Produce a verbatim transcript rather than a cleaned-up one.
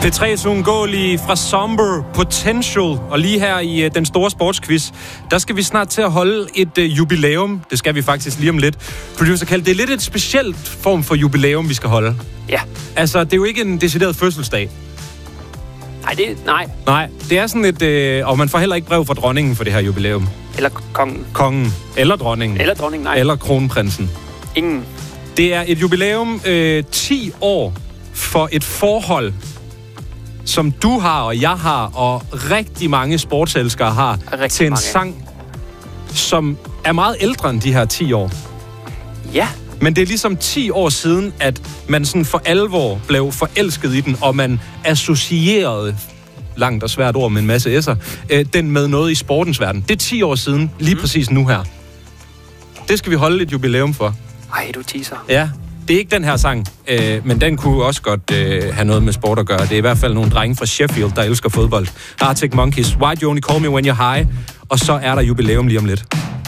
P tre's uundgåelige fra Somber Potential. Og lige her i uh, den store sportsquiz, der skal vi snart til at holde et uh, jubilæum. Det skal vi faktisk lige om lidt. Producer Kald, det er lidt et specielt form for jubilæum, vi skal holde. Ja. Altså, det er jo ikke en decideret fødselsdag. Nej, det nej. Nej, det er sådan et... Øh, og man får heller ikke brev fra dronningen for det her jubilæum. Eller kongen. Kongen. Eller dronningen. Eller dronningen, nej. Eller kronprinsen. Ingen. Det er et jubilæum øh, ti år for et forhold, som du har, og jeg har, og rigtig mange sportselskere har, rigtig til en mange. sang, som er meget ældre end de her ti år. Ja. Men det er ligesom ti år siden, at man sådan for alvor blev forelsket i den, og man associerede, langt og svært ord med en masse s'er, øh, den med noget i sportens verden. Det er ti år siden, lige mm. præcis nu her. Det skal vi holde et jubilæum for. Ej, du teaser. Ja, det er ikke den her sang, øh, men den kunne også godt øh, have noget med sport at gøre. Det er i hvert fald nogle drenge fra Sheffield, der elsker fodbold. Arctic Monkeys, Why Do You Only Call Me When You're High, og så er der jubilæum lige om lidt.